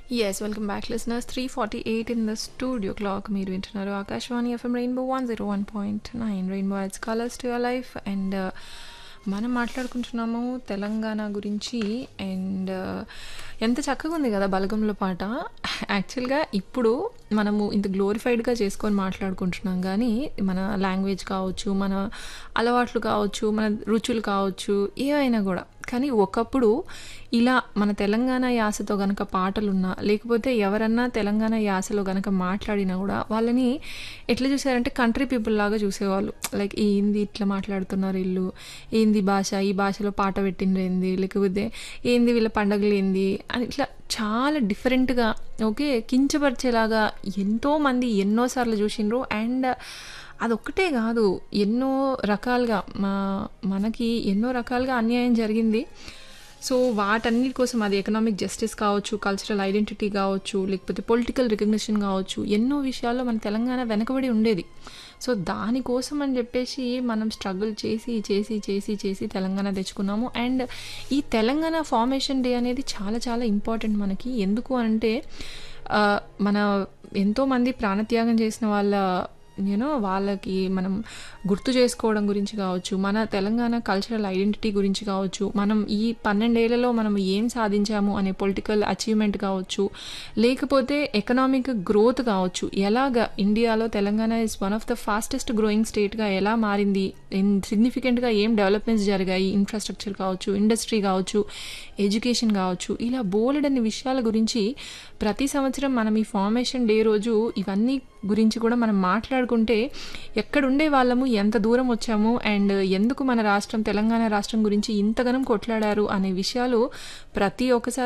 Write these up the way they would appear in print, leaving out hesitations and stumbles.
Yes, welcome back, listeners. 3:48 in the studio clock. మీరు వింటున్నారు Akashvani FM rainbow 101.9 rainbow ads colours to your life. And మనం మాట్లాడుకుంటున్నాము తెలంగాణ గురించి. And ఎంత చక్కగా ఉంది కదా బలగంలో పాట. యాక్చువల్గా ఇప్పుడు మనము ఇంత గ్లోరిఫైడ్గా చేసుకొని మాట్లాడుకుంటున్నాం, కానీ మన లాంగ్వేజ్ కావచ్చు, మన అలవాట్లు కావచ్చు, మన రుచులు కావచ్చు, ఏవైనా కూడా. కానీ ఒకప్పుడు ఇలా మన తెలంగాణ యాసతో గనక పాటలున్నా, లేకపోతే ఎవరన్నా తెలంగాణ యాసలో గనక మాట్లాడినా కూడా వాళ్ళని ఎట్లా చూసారంటే కంట్రీ పీపుల్ లాగా చూసేవాళ్ళు. లైక్ ఏంది ఇట్లా మాట్లాడుతున్నారు వీళ్ళు, ఏంది భాష, ఈ భాషలో పాట పెట్టిండ్రు ఏంది, లేకపోతే ఏంది వీళ్ళ పండగలు ఏంది అని ఇట్లా చాలా డిఫరెంట్గా కించపరిచేలాగా ఎంతోమంది ఎన్నోసార్లు చూసిండ్రు. అండ్ అదొక్కటే కాదు, ఎన్నో రకాలుగా మనకి ఎన్నో రకాలుగా అన్యాయం జరిగింది. సో వాటన్నిటి కోసం, అది ఎకనామిక్ జస్టిస్ కావచ్చు, కల్చరల్ ఐడెంటిటీ కావచ్చు, లేకపోతే పొలిటికల్ రికగ్నిషన్ కావచ్చు, ఎన్నో విషయాల్లో మన తెలంగాణ వెనకబడి ఉండేది. సో దానికోసం అని చెప్పేసి మనం స్ట్రగుల్ చేసి చేసి చేసి చేసి తెలంగాణ తెచ్చుకున్నాము. అండ్ ఈ తెలంగాణ ఫార్మేషన్ డే అనేది చాలా చాలా ఇంపార్టెంట్ మనకి. ఎందుకు అంటే మన ఎంతోమంది ప్రాణత్యాగం చేసిన వాళ్ళకి మనం గుర్తు చేసుకోవడం గురించి కావచ్చు, మన తెలంగాణ కల్చరల్ ఐడెంటిటీ గురించి కావచ్చు, మనం ఈ 12 ఏళ్లలో మనం ఏం సాధించాము అనే పొలిటికల్ అచీవ్మెంట్ కావచ్చు, లేకపోతే ఎకనామిక్ గ్రోత్ కావచ్చు, ఎలాగ ఇండియాలో Telangana is one of the fastest growing స్టేట్గా ఎలా మారింది, సిగ్నిఫికెంట్గా ఏం డెవలప్మెంట్స్ జరిగాయి, ఇన్ఫ్రాస్ట్రక్చర్ కావచ్చు, ఇండస్ట్రీ కావచ్చు, ఎడ్యుకేషన్ కావచ్చు, ఇలా బోలెడన్ని విషయాల గురించి ప్రతి సంవత్సరం మనం ఈ ఫార్మేషన్ డే రోజు ఇవన్నీ గురించి కూడా మనం మాట్లాడుకుంటే ఎక్కడుండే వాళ్ళము ఎంత దూరం వచ్చాము, అండ్ ఎందుకు మన రాష్ట్రం తెలంగాణ రాష్ట్రం గురించి ఇంతగానం కొట్లాడారు అనే విషయాలు ప్రతి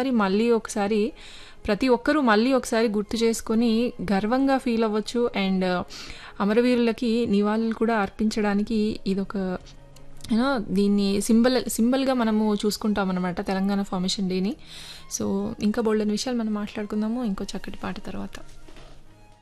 ఒక్కరూ మళ్ళీ ఒకసారి గుర్తు చేసుకొని గర్వంగా ఫీల్ అవ్వచ్చు. అండ్ అమరవీరులకి నివాళులు కూడా అర్పించడానికి ఇదొక దీన్ని సింబల్గా మనము చూసుకుంటాం అనమాట తెలంగాణ ఫార్మేషన్ డేని. సో ఇంకా బోల్డెన్ విషయాలు మనం మాట్లాడుకుందాము ఇంకో చక్కటి పాట తర్వాత.